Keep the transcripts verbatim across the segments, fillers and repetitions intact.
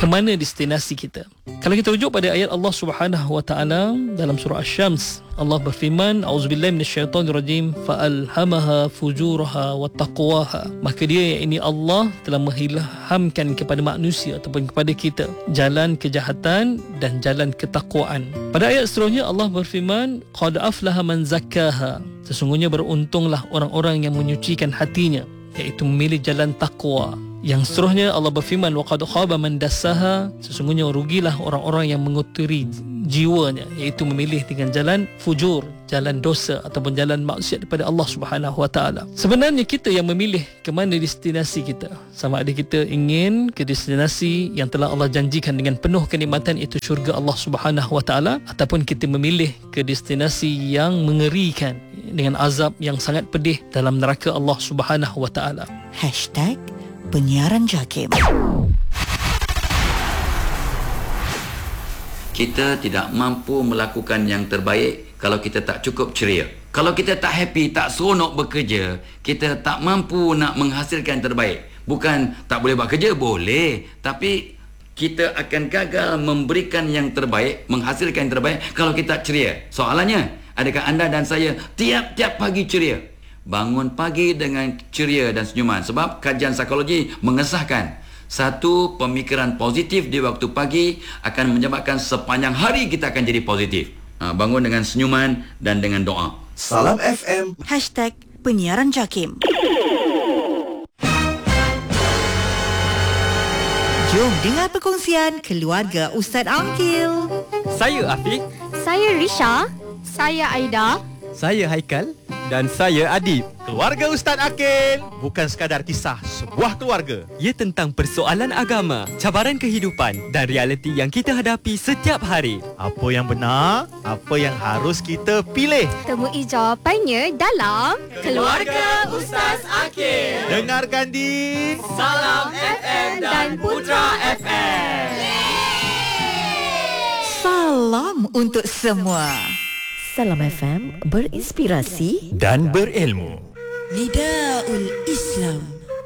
ke mana destinasi kita. Kalau kita rujuk pada ayat Allah Subhanahu wa taala dalam surah Asy-Syams, Allah berfirman, auzubillahi minasyaitonirrajim, fa'alhamaha fujuraha wa taqwaha. Maka dia, yang ini Allah, telah mengilhamkan kepada manusia ataupun kepada kita jalan kejahatan dan jalan ketakwaan. Pada ayat seterusnya Allah berfirman, qad aflaha man zakkaha. Sesungguhnya beruntunglah orang-orang yang menyucikan hatinya, iaitu memilih jalan takwa. Yang seterusnya Allah berfirman, waqad khaba man dassaha. Sesungguhnya rugilah orang-orang yang mengotori jiwanya, iaitu memilih dengan jalan fujur, jalan dosa ataupun jalan maksiat kepada Allah Subhanahu wa taala. Sebenarnya kita yang memilih ke mana destinasi kita. Sama ada kita ingin ke destinasi yang telah Allah janjikan dengan penuh kenikmatan, iaitu syurga Allah Subhanahu wa taala, ataupun kita memilih ke destinasi yang mengerikan dengan azab yang sangat pedih dalam neraka Allah Subhanahu wa taala. Hashtag Penyiaran Jakim. Kita tidak mampu melakukan yang terbaik kalau kita tak cukup ceria. Kalau kita tak happy, tak seronok bekerja, kita tak mampu nak menghasilkan yang terbaik. Bukan tak boleh buat kerja, boleh. Tapi kita akan gagal memberikan yang terbaik, menghasilkan yang terbaik kalau kita tak ceria. Soalannya, adakah anda dan saya tiap-tiap pagi ceria? Bangun pagi dengan ceria dan senyuman. Sebab kajian psikologi mengesahkan, satu, pemikiran positif di waktu pagi akan menyebabkan sepanjang hari kita akan jadi positif. Ha, bangun dengan senyuman dan dengan doa. Salam F M. Hashtag Penyiaran Jakim. Jom dengar perkongsian keluarga Ustaz Angkil. Saya Afiq. Saya Risha. Saya Aida. Saya Haikal. Dan saya Adib. Keluarga Ustaz Akil bukan sekadar kisah sebuah keluarga. Ia tentang persoalan agama, cabaran kehidupan dan realiti yang kita hadapi setiap hari. Apa yang benar, apa yang harus kita pilih. Temui jawapannya dalam Keluarga Ustaz Akil. Dengarkan di Salam F M dan Putra F M. Salam untuk semua. Salam F M, berinspirasi dan berilmu. Nidaul Islam.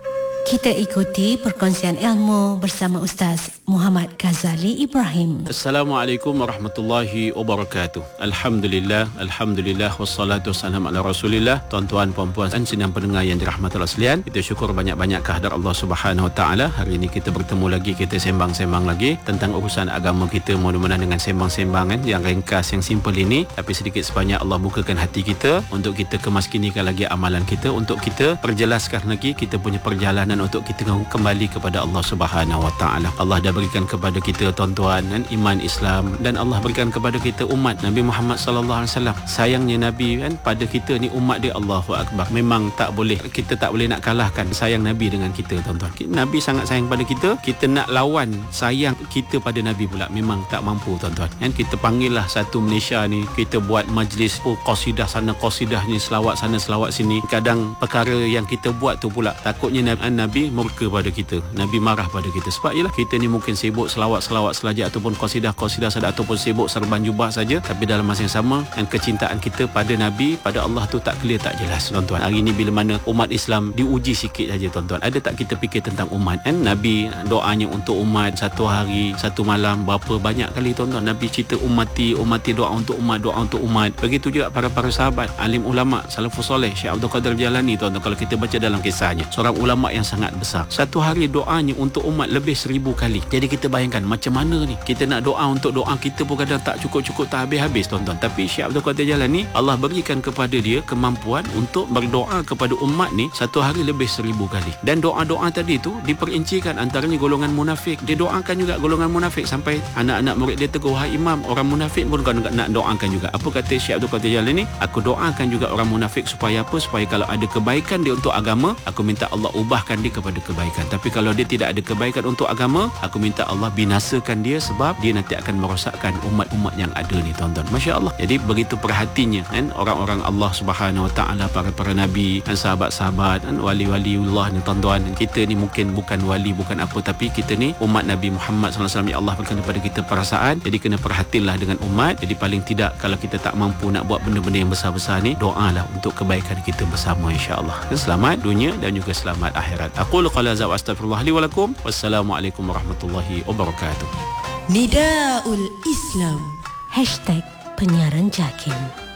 Kita ikuti perkongsian ilmu bersama Ustaz Muhammad Ghazali Ibrahim. Assalamualaikum warahmatullahi wabarakatuh. Alhamdulillah, alhamdulillah wassalatu wassalamu ala Rasulillah. Tuan-tuan, puan-puan dan sidang pendengar yang dirahmati Allah sekalian, kita syukur banyak-banyak kehadrat Allah Subhanahu wa taala. Hari ini kita bertemu lagi, kita sembang-sembang lagi tentang urusan agama kita. Mudah-mudahan dengan sembang-sembangan yang ringkas, yang simple ini, tapi sedikit sebanyak Allah bukakan hati kita untuk kita kemaskinikan lagi amalan kita, untuk kita perjelaskan lagi kita punya perjalanan untuk kita kembali kepada Allah Subhanahu wa taala. Allah dah berikan kepada kita, tuan-tuan, dan iman Islam, dan Allah berikan kepada kita umat Nabi Muhammad sallallahu alaihi wasallam. Sayangnya Nabi kan pada kita ni umat dia, Allahu akbar. Memang tak boleh, kita tak boleh nak kalahkan sayang Nabi dengan kita, tuan-tuan. Nabi sangat sayang pada kita, kita nak lawan sayang kita pada Nabi pula memang tak mampu, tuan-tuan. Kan kita panggillah satu Malaysia ni, kita buat majlis oh, qasidah sana qasidah ni, selawat sana selawat sini. Kadang perkara yang kita buat tu pula takutnya Nabi Nabi murka pada kita, Nabi marah pada kita. Sebab ialah kita ni mungkin sibuk selawat-selawat saja ataupun qasidah-qasidah saja ataupun sibuk serban jubah saja, tapi dalam masa yang sama dan kecintaan kita pada Nabi, pada Allah tu tak clear, tak jelas, tuan-tuan. Hari ni bila mana umat Islam diuji sikit saja, tuan-tuan. Ada tak kita fikir tentang umat kan? Nabi doanya untuk umat satu hari, satu malam, berapa banyak kali, tuan-tuan. Nabi cerita umati, umati doa untuk umat, doa untuk umat. Begitu juga para-para sahabat, alim ulama, salafus soleh, Syekh Abdul Qadir Jalani, tuan-tuan. Kalau kita baca dalam kisahnya, seorang ulama yang sangat besar. Satu hari doanya untuk umat lebih seribu kali. Jadi kita bayangkan macam mana ni. Kita nak doa untuk doa kita pun kadang tak cukup-cukup, tak habis-habis, tuan-tuan. Tapi Syekh Abdul Qadir Jalani, Allah berikan kepada dia kemampuan untuk berdoa kepada umat ni satu hari lebih seribu kali. Dan doa-doa tadi tu diperincikan antaranya golongan munafik. Dia doakan juga golongan munafik sampai anak-anak murid dia tegur, "Wahai imam, orang munafik pun kau nak doakan juga." Apa kata Syekh Abdul Qadir Jalani? Aku doakan juga orang munafik supaya apa? Supaya kalau ada kebaikan dia untuk agama, aku minta Allah ubahkan dia kepada kebaikan. Tapi kalau dia tidak ada kebaikan untuk agama, aku minta Allah binasakan dia, sebab dia nanti akan merosakkan umat-umat yang ada ni, tuan-tuan. Masya Allah. Jadi begitu perhatinya kan orang-orang Allah Subhanahu wa taala, para-para nabi dan sahabat-sahabat dan wali-waliullah ni, tuan-tuan. Kita ni mungkin bukan wali, bukan apa, tapi kita ni umat Nabi Muhammad sallallahu alaihi wasallam. Ya Allah berikan kepada kita perasaan. Jadi kena perhatilah dengan umat. Jadi paling tidak kalau kita tak mampu nak buat benda-benda yang besar-besar ni, doalah untuk kebaikan kita bersama, insya-Allah. Selamat dunia dan juga selamat akhirat. bermanfaat. Aqulu qala hadza wa astaghfirullah li wa lakum. Wassalamualaikum warahmatullahi wabarakatuh. Nidaul Islam Hashtag Penyiaran Jakin.